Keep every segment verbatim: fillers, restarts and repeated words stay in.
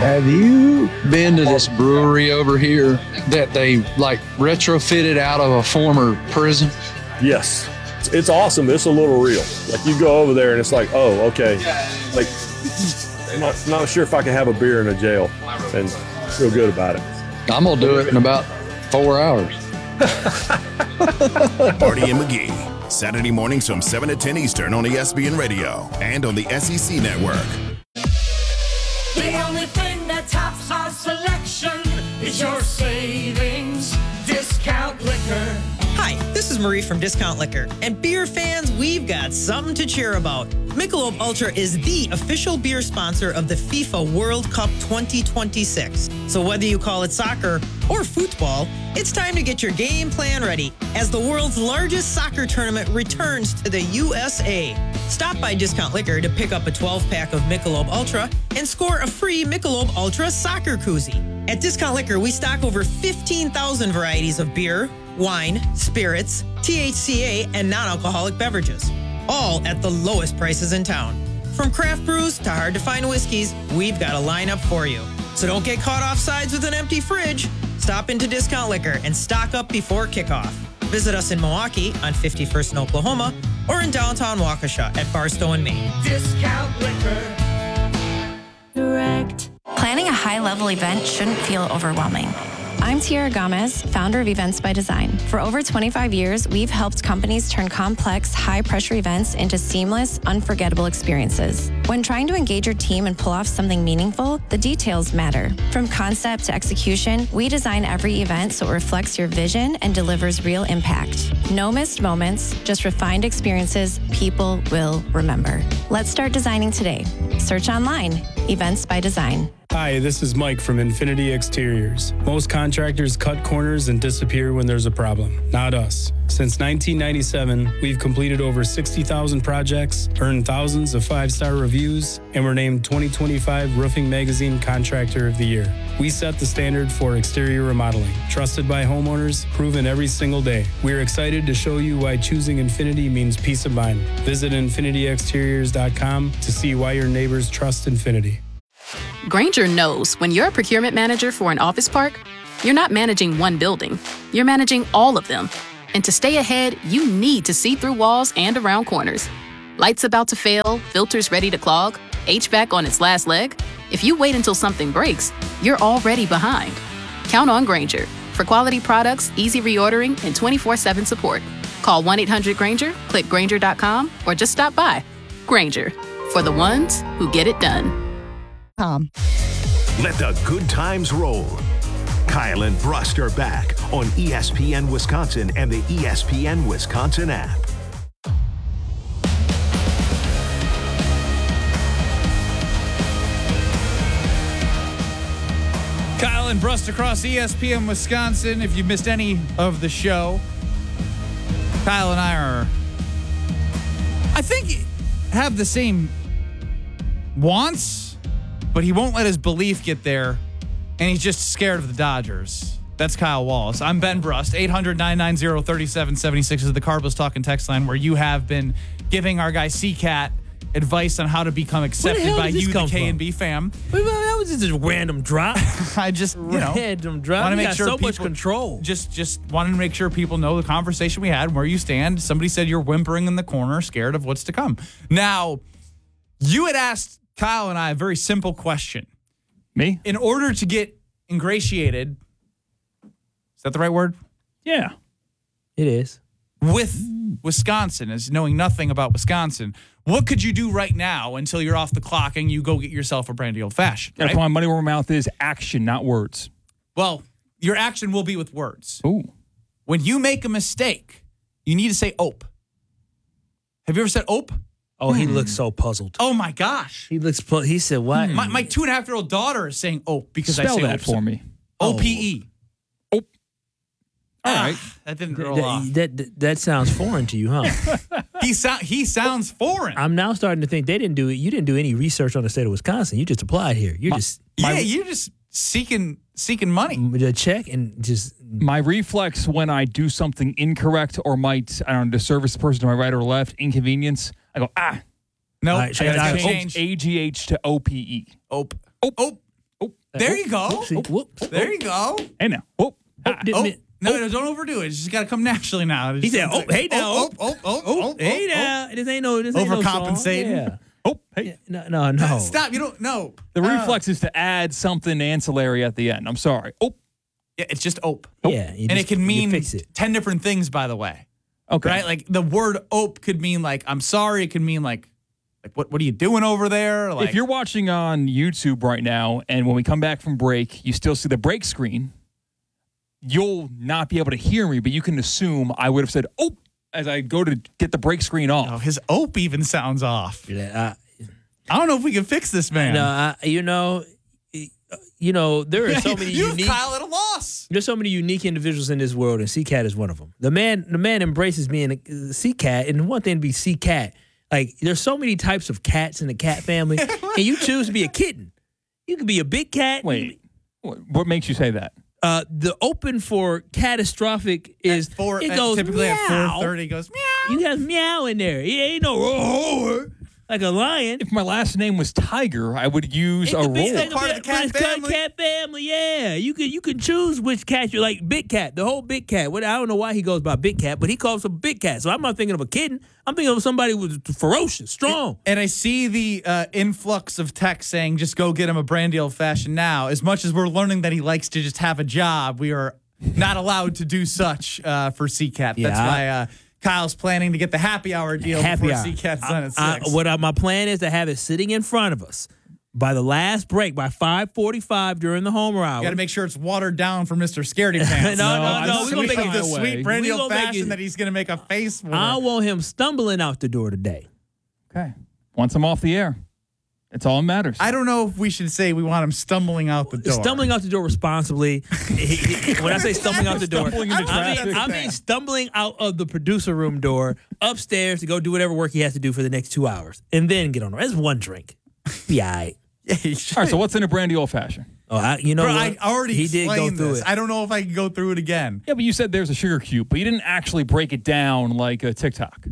Have you been to this brewery over here that they like retrofitted out of a former prison? Yes. It's awesome. It's a little real. Like you go over there and it's like, oh, okay. Like, I'm not, not sure if I can have a beer in a jail and feel good about it. I'm going to do it in about four hours. Marty and McGee, Saturday mornings from seven to ten Eastern on E S P N Radio and on the S E C Network. The only thing that tops our selection is your savings discount liquor. Hi, this is Marie from Discount Liquor. And beer fans, we've got something to cheer about. Michelob Ultra is the official beer sponsor of the FIFA World Cup twenty twenty-six. So whether you call it soccer or football, it's time to get your game plan ready as the world's largest soccer tournament returns to the U S A. Stop by Discount Liquor to pick up a twelve-pack of Michelob Ultra and score a free Michelob Ultra soccer koozie. At Discount Liquor, we stock over fifteen thousand varieties of beer, wine, spirits, T H C A, and non-alcoholic beverages, all at the lowest prices in town. From craft brews to hard-to-find whiskeys, we've got a lineup for you. So don't get caught off sides with an empty fridge. Stop into Discount Liquor and stock up before kickoff. Visit us in Milwaukee on fifty-first in Oklahoma or in downtown Waukesha at Barstow in Maine. Discount Liquor. Direct. Planning a high-level event shouldn't feel overwhelming. I'm Tiara Gomez, founder of Events by Design. For over twenty-five years, we've helped companies turn complex, high-pressure events into seamless, unforgettable experiences. When trying to engage your team and pull off something meaningful, the details matter. From concept to execution, we design every event so it reflects your vision and delivers real impact. No missed moments, just refined experiences people will remember. Let's start designing today. Search online, Events by Design. Hi, this is Mike from Infinity Exteriors. Most contractors cut corners and disappear when there's a problem. Not us. Since nineteen ninety-seven, we've completed over sixty thousand projects, earned thousands of five-star reviews, and were named twenty twenty-five Roofing Magazine Contractor of the Year. We set the standard for exterior remodeling. Trusted by homeowners, proven every single day. We're excited to show you why choosing Infinity means peace of mind. Visit infinity exteriors dot com to see why your neighbors trust Infinity. Grainger knows when you're a procurement manager for an office park, you're not managing one building, you're managing all of them. And to stay ahead, you need to see through walls and around corners. Lights about to fail, filters ready to clog, H V A C on its last leg. If you wait until something breaks, you're already behind. Count on Grainger for quality products, easy reordering, and twenty-four seven support. Call one eight hundred Grainger, click Grainger dot com, or just stop by. Grainger, for the ones who get it done. Um. Let the good times roll. Kyle and Brust are back on E S P N Wisconsin and the E S P N Wisconsin app. Kyle and Brust across E S P N Wisconsin. If you missed any of the show, Kyle and I are, I think, have the same wants, but he won't let his belief get there, and he's just scared of the Dodgers. That's Kyle Wallace. I'm Ben Brust. eight hundred, nine nine zero, three seven seven six is the Cardinals Talking text line, where you have been giving our guy C-Cat advice on how to become accepted by you, the K and B fam. Wait, that was just a random drop. I just, you know, random drop. Want to you make got sure so people, much control. Just, just wanted to make sure people know the conversation we had, where you stand. Somebody said you're whimpering in the corner, scared of what's to come. Now, you had asked Kyle and I a very simple question. Me? In order to get ingratiated, is that the right word? Yeah. It is. With Wisconsin, as knowing nothing about Wisconsin, what could you do right now until you're off the clock and you go get yourself a brandy old fashioned? Yeah, right? come on, money where my mouth is, action, not words. Well, your action will be with words. Ooh. When you make a mistake, you need to say ope. Have you ever said ope? Oh, he looks so puzzled. Oh my gosh. He looks. Pu- he said, "What?" My, my two and a half year old daughter is saying ope because Spell I say that ope. for me. O P E. Ope. All ah, right. That didn't Th- roll that, off. that, that that sounds foreign to you, huh? he sound he sounds foreign. I'm now starting to think they didn't do it. You didn't do any research on the state of Wisconsin. You just applied here. You're My, just yeah, you're just seeking seeking money. A check and just. My reflex when I do something incorrect or might, I don't know, disservice the person to my right or left, inconvenience, I go, ah. No, All right, I gotta I- change. A G H to O P E. Ope. Ope. Ope. Ope. There you go. Whoopsie. Whoops. There you go. Hey now. Whoop. Oh, didn't Oh, mean- no, no, don't overdo it. It's just got to come naturally now. He said, "Oh, hey now, Oh, oh, oh, oh, oh, hey oh, now." This ain't no, this ain't no song. Overcompensating. Yeah. Oh, hey. No, no, no. Stop. You don't, no. The Uh, reflex is to add something ancillary at the end. I'm sorry. Oh, Yeah, it's just ope. Yeah, you And just- it can you mean fix it. ten different things, by the way. okay. Right? Like the word ope could mean like, I'm sorry. It could mean like, like what, what are you doing over there? Like, If you're watching on YouTube right now, and when we come back from break, you still see the break screen, you'll not be able to hear me, but you can assume I would have said, oh, as I go to get the break screen off. oh, his ope even sounds off. Yeah, I don't know if we can fix this, I, man. no, I, you know, you know, there are so many you unique. Kyle at a loss. There's so many unique individuals in this world, and C-Cat is one of them. The man, the man embraces being a C-Cat, and one thing to be C-Cat. Like, there's so many types of cats in the cat family, and you choose to be a kitten. You could be a big cat. Wait, what what makes you say that? Uh, the open for catastrophic is Four, it uh, goes typically meow. at four thirty goes meow. You got meow in there. It ain't no roar like a lion. If my last name was Tiger, I would use It a could be roll. like a Part of bit- the cat but it's called family? Cat family, yeah. You can you can choose which cat you like. Big cat, the whole big cat. What I don't know why he goes by big cat, but he calls him big cat. So I'm not thinking of a kitten. I'm thinking of somebody who's ferocious, strong. And I see the uh, influx of text saying, just go get him a brandy old fashioned now. As much as we're learning that he likes to just have a job, we are not allowed to do such uh, for C-Cat. That's Yeah. why uh, Kyle's planning to get the happy hour deal Happy before hour. C-Cat's done at I- six. I- what I, my plan is to have it sitting in front of us by the last break, by five forty-five during the homer hour. You got to make sure it's watered down for Mister Scaredy Pants. No, no, Uh, no, the we gonna sweet- make it- the sweet brandy we old gonna make fashioned it- that he's going to make a face for. I want him stumbling out the door today. Okay. Once I'm off the air, it's all that matters. I don't know if we should say we want him stumbling out the door. Stumbling out the door responsibly. When I say stumbling out the door, Stumbling into I mean, traffic. I mean stumbling out of the producer room door upstairs to go do whatever work he has to do for the next two hours, and then get on. That's one drink. Be all right. Yeah, he should. All right, so what's in a brandy old fashioned? Oh, I, you know Bro, what? I already he did go explained through this. it. I don't know if I can go through it again. Yeah, but you said there's a sugar cube, but you didn't actually break it down like a TikTok.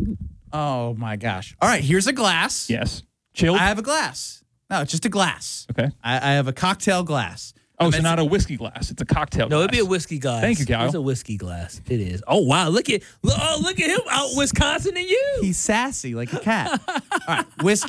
Oh my gosh! All right, here's a glass. Yes. Chilled? I have a glass. No, it's just a glass. Okay. I, I have a cocktail glass. Oh, I'm so at- not a whiskey glass. It's a cocktail No, glass. it'd be a whiskey glass. Thank you, Kyle. It's a whiskey glass. It is. Oh wow! Look at look, oh, look at him out Wisconsin and you. He's sassy like a cat. All right, whiskey.